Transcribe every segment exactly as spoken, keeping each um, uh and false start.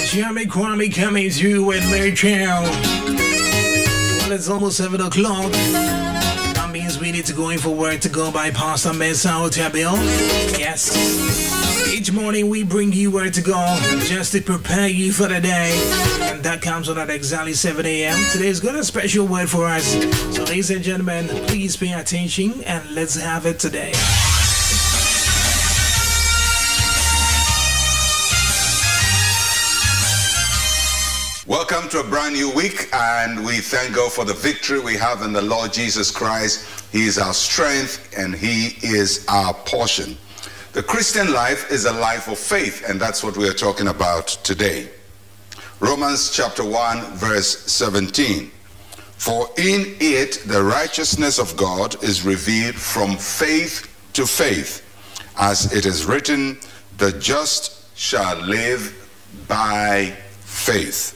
Jamie Kwame coming through with Merchow. Well, it's almost seven o'clock. That means we need to go in for work to go by Pastor Mesa Otabil. Yes. Each morning we bring you where to go just to prepare you for the day. And that comes on at exactly seven a.m. Today's got a special word for us. So ladies and gentlemen, please pay attention and let's have it today. Welcome to a brand new week, and we thank God for the victory we have in the Lord Jesus Christ. He is our strength and He is our portion. The Christian life is a life of faith, and that's what we are talking about today. Romans chapter one verse seventeen. For in it the righteousness of God is revealed from faith to faith, as it is written, the just shall live by faith.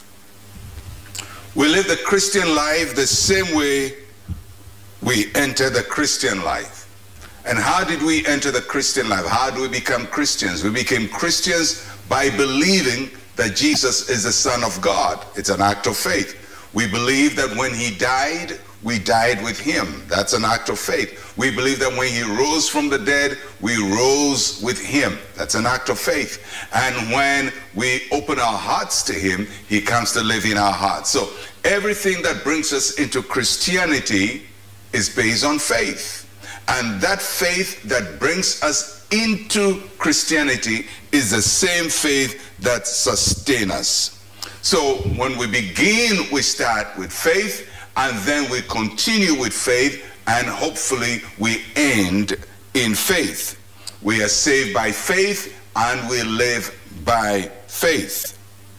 We live the Christian life the same way we enter the Christian life. And how did we enter the Christian life? How do we become Christians? We became Christians by believing that Jesus is the Son of God. It's an act of faith. We believe that when He died, we died with Him. That's an act of faith. We believe that when He rose from the dead, we rose with Him. That's an act of faith. And when we open our hearts to Him, He comes to live in our hearts. So everything that brings us into Christianity is based on faith. And that faith that brings us into Christianity is the same faith that sustains us. So when we begin, we start with faith, and then we continue with faith, and hopefully we end in faith. We are saved by faith, and we live by faith.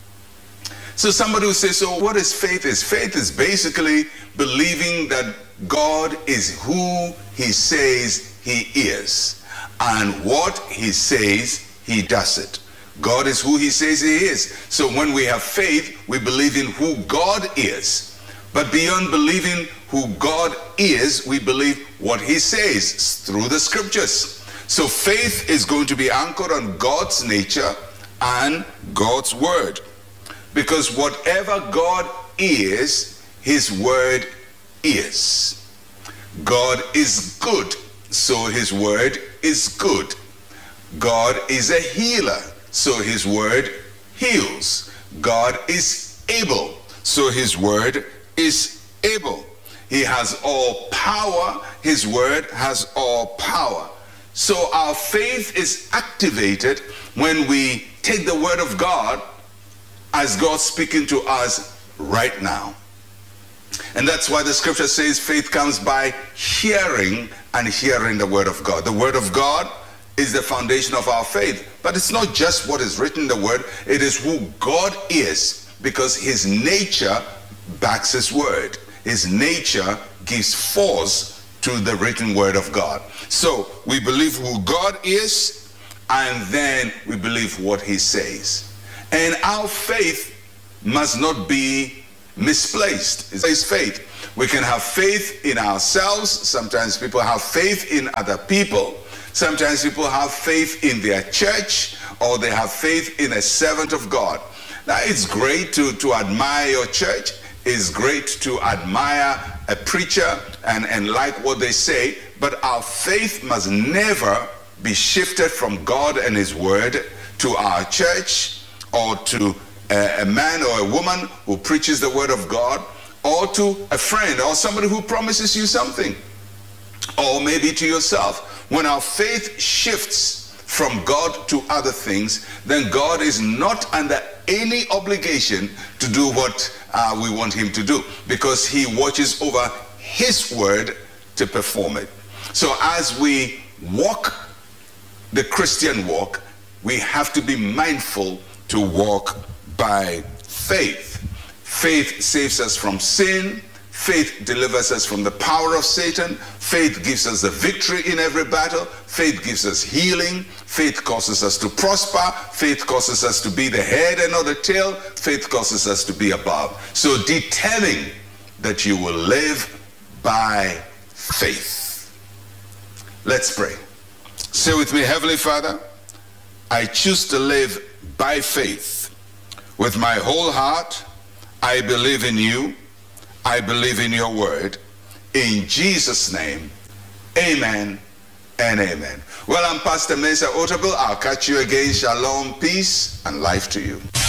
So somebody will say, so what is faith? Is faith is basically believing that God is who He says He is, and what He says He does it. God is who He says He is. So when we have faith, we believe in who God is. But beyond believing who God is, we believe what He says through the scriptures. So faith is going to be anchored on God's nature and God's word. Because whatever God is, His word is. God is good, so His word is good. God is a healer, so His word heals. God is able, so His word is able. He has all power. His word has all power. So our faith is activated when we take the word of God as God speaking to us right now. And that's why the scripture says faith comes by hearing, and hearing the word of God. The word of God is the foundation of our faith. But it's not just what is written in the word, it is who God is, because His nature backs His word. His nature gives force to the written word of God. So we believe who God is, and then we believe what He says. And our faith must not be misplaced. It's faith. We can have faith in ourselves. Sometimes people have faith in other people. Sometimes people have faith in their church, or they have faith in a servant of God. Now, it's great to, to admire your church. It's great to admire a preacher and, and like what they say, but our faith must never be shifted from God and His word to our church, or to a, a man or a woman who preaches the word of God, or to a friend or somebody who promises you something, or maybe to yourself. When our faith shifts from God to other things, then God is not under any obligation to do what uh, we want Him to do, because He watches over His word to perform it. So as we walk the Christian walk, we have to be mindful to walk by faith. Faith saves us from sin. Faith delivers us from the power of Satan. Faith gives us the victory in every battle. Faith gives us healing. Faith causes us to prosper. Faith causes us to be the head and not the tail. Faith causes us to be above. So determine that you will live by faith. Let's pray. Say with me, Heavenly Father, I choose to live by faith. With my whole heart, I believe in you. I believe in your word. In Jesus' name, amen and amen. Well, I'm Pastor Mensa Otabil. I'll catch you again. Shalom, peace, and life to you.